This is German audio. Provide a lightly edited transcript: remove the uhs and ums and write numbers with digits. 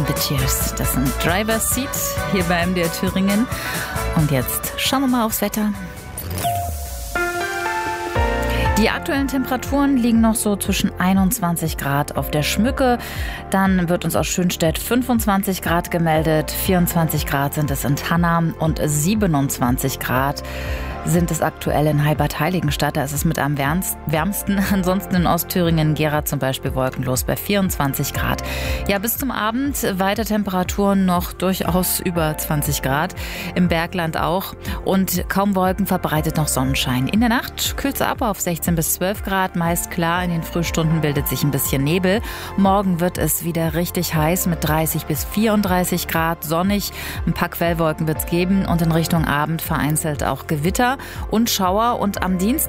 the Tears. Das sind Driver's Seat hier bei MDR Thüringen. Und jetzt schauen wir mal aufs Wetter. Die aktuellen Temperaturen liegen noch so zwischen 21 Grad auf der Schmücke. Dann wird uns aus Schönstedt 25 Grad gemeldet. 24 Grad sind es in Tannam und 27 Grad sind es aktuell in Heibad-Heiligenstadt. Da ist es mit am wärmsten. Ansonsten in Ostthüringen, Gera zum Beispiel wolkenlos bei 24 Grad. Ja, bis zum Abend weiter Temperaturen noch durchaus über 20 Grad. Im Bergland auch. Und kaum Wolken, verbreitet noch Sonnenschein. In der Nacht kühlt es ab auf 16 bis 12 Grad. Meist klar, in den Frühstunden bildet sich ein bisschen Nebel. Morgen wird es wieder richtig heiß mit 30 bis 34 Grad. Sonnig, ein paar Quellwolken wird es geben. Und in Richtung Abend vereinzelt auch Gewitter und Schauer. Und am Dienstag